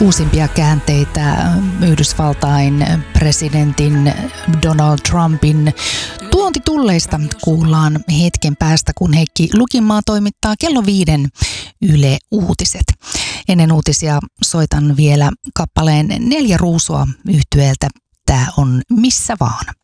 Uusimpia käänteitä Yhdysvaltain presidentin Donald Trumpin tuontitulleista kuullaan hetken päästä, kun Heikki Lukinmaa toimittaa kello 5 Yle Uutiset. Ennen uutisia soitan vielä kappaleen 4 ruusua -yhtyeeltä. Tää on Missä vaan.